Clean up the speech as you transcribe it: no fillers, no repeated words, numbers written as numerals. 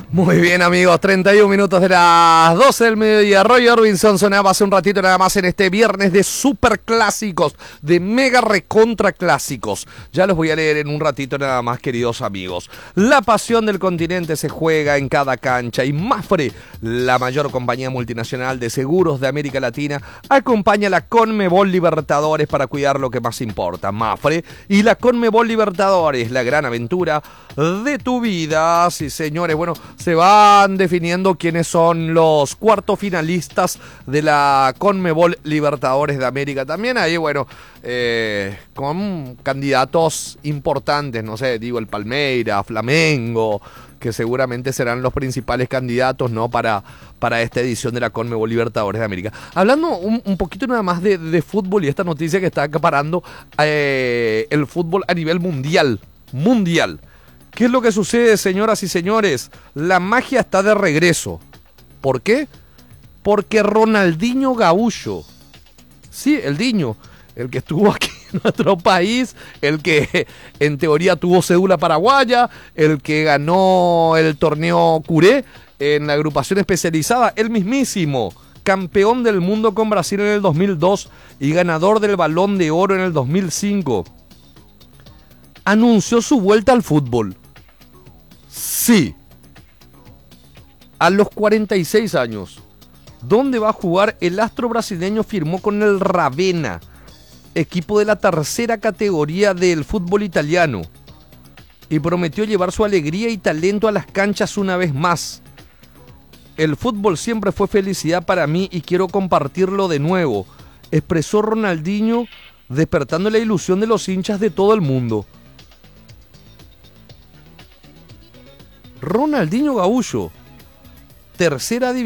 Muy bien, amigos, 31 minutos de las 12 del mediodía. Roy Orbison sonaba hace un ratito nada más en este viernes de superclásicos, de mega recontra clásicos. Ya los voy a leer en un ratito nada más, queridos amigos. La pasión del continente se juega en cada cancha y Mapfre, la mayor compañía multinacional de seguros de América Latina, acompaña a la Conmebol Libertadores para cuidar lo que más importa. Mapfre y la Conmebol Libertadores, la gran aventura de tu vida. Sí, señores, bueno, se van definiendo quiénes son los cuartos finalistas de la Conmebol Libertadores de América. También ahí, bueno, con candidatos importantes, no sé, digo el Palmeiras, Flamengo, que seguramente serán los principales candidatos, ¿no? para esta edición de la Conmebol Libertadores de América. Hablando un poquito nada más de fútbol y esta noticia que está acaparando el fútbol a nivel mundial. ¿Qué es lo que sucede, señoras y señores? La magia está de regreso. ¿Por qué? Porque Ronaldinho Gaúcho, sí, el Diño, el que estuvo aquí en nuestro país, el que en teoría tuvo cédula paraguaya, el que ganó el torneo Curé en la agrupación especializada, el mismísimo, campeón del mundo con Brasil en el 2002 y ganador del Balón de Oro en el 2005, anunció su vuelta al fútbol. Sí. A los 46 años. ¿Dónde va a jugar? El astro brasileño firmó con el Ravenna, equipo de la tercera categoría del fútbol italiano, y prometió llevar su alegría y talento a las canchas una vez más. El fútbol siempre fue felicidad para mí y quiero compartirlo de nuevo, expresó Ronaldinho, despertando la ilusión de los hinchas de todo el mundo. Ronaldinho Gaúcho, tercera división.